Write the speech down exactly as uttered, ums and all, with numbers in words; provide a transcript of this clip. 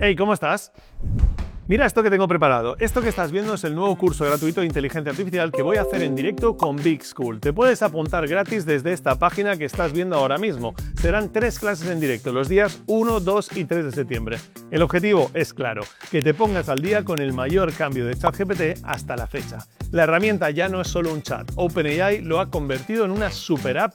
Hey, ¿cómo estás? Mira esto que tengo preparado. Esto que estás viendo es el nuevo curso gratuito de inteligencia artificial que voy a hacer en directo con Big School. Te puedes apuntar gratis desde esta página que estás viendo ahora mismo. Serán tres clases en directo los días uno, dos y tres de septiembre. El objetivo es claro, que te pongas al día con el mayor cambio de ChatGPT hasta la fecha. La herramienta ya no es solo un chat. OpenAI lo ha convertido en una super app